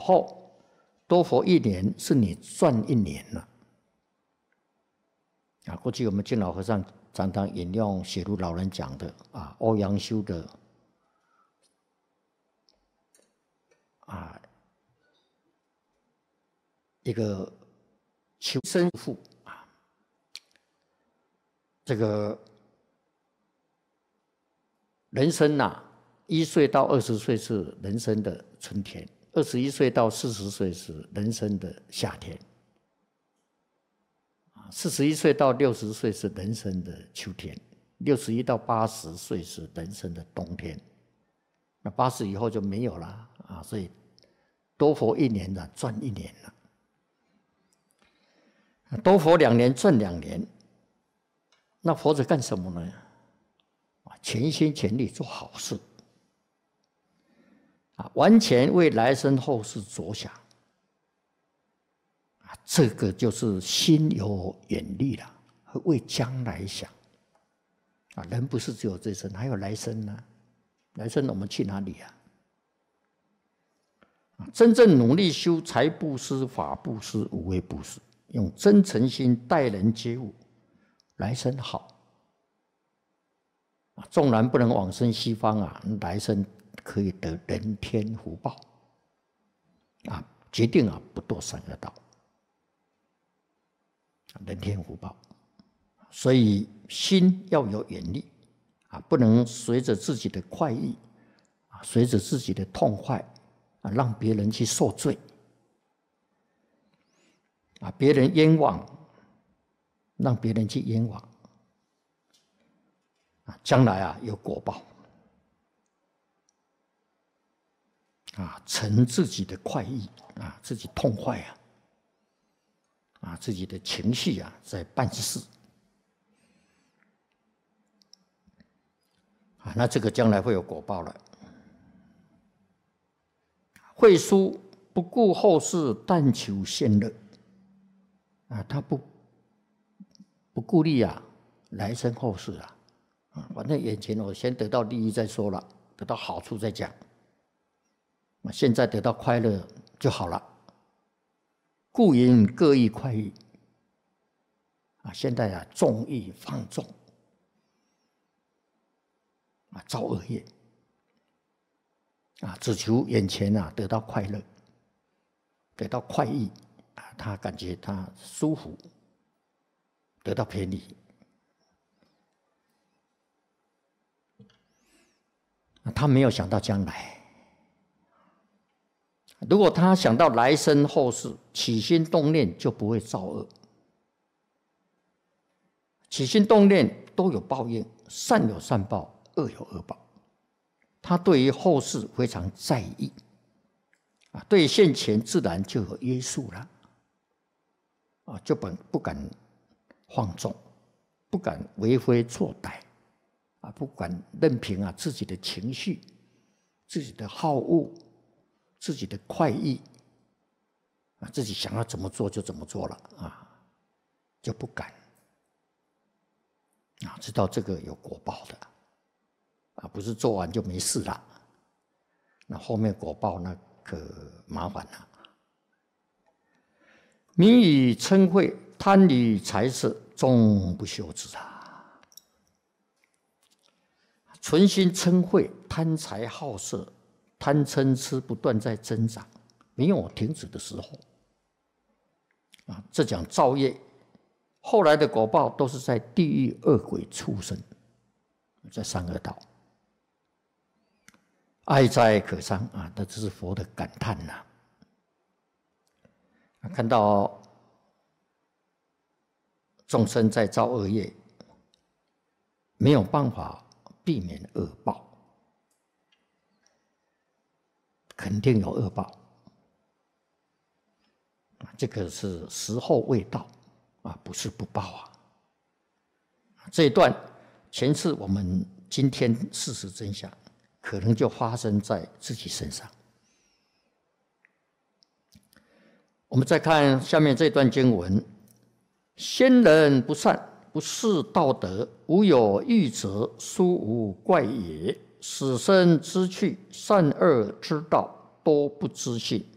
后，多活1年是你赚1年了。过去我们敬老和尚常常引用写如老人讲的欧阳修的一个求生赋这个人生1岁到20岁是人生的春天，21岁到40岁是人生的夏天，41岁到60岁是人生的秋天，61到80岁是人生的冬天。那80以后就没有了所以多活1年了，赚1年了。多活2年，赚2年。那活着干什么呢？全心全力做好事完全为来生后世着想这个就是心有远虑了，为将来想人不是只有这生，还有来生呢。来生我们去哪里真正努力修财布施、法布施、无畏布施，用真诚心待人接物，来生好纵然不能往生西方来生可以得人天福报决定不堕三恶道，人天福报。所以心要有远虑不能随着自己的快意随着自己的痛快让别人去受罪别人冤枉，让别人去冤枉将来有果报成自己的快意自己痛快自己的情绪在办事那这个将来会有果报了。慧疏不顾后世，但求现乐他不顾虑来生后世反正眼前我先得到利益再说了，得到好处再讲，现在得到快乐就好了。故因各欲快意现在纵欲放纵造恶业只求眼前得到快乐，得到快意他感觉他舒服，得到便宜他没有想到将来。如果他想到来生后世，起心动念就不会造恶。起心动念都有报应，善有善报，恶有恶报。他对于后世非常在意对于现前自然就有约束了就不敢放纵，不敢为非作歹不敢任凭自己的情绪、自己的好恶、自己的快意自己想要怎么做就怎么做了就不敢知道这个有果报的不是做完就没事了，那后面果报那可麻烦了。名以称慧，贪于财色，终不修之存心嗔恚，贪财好色，贪嗔痴不断在增长，没有停止的时候这讲造业，后来的果报都是在地狱、恶鬼、畜生，在三恶道，哀哉可伤这是佛的感叹看到众生在造恶业，没有办法避免恶报，肯定有恶报这个是时候未到不是不报这一段前次我们今天事实真相可能就发生在自己身上。我们再看下面这段经文：先人不善，不识道德，无有欲则，殊无怪也。死生之趣，善恶之道，多不知信。